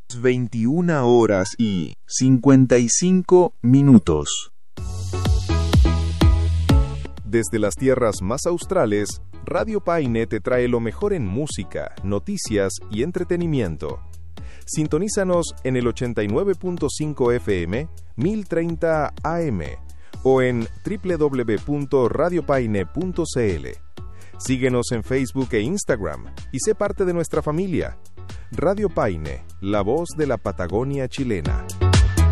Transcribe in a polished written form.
21:55. Desde las tierras más australes, Radio Paine te trae lo mejor en música, noticias y entretenimiento. Sintonízanos en el 89.5 FM, 1030 AM o en www.radiopaine.cl. Síguenos en Facebook e Instagram y sé parte de nuestra familia. Radio Paine, la voz de la Patagonia chilena.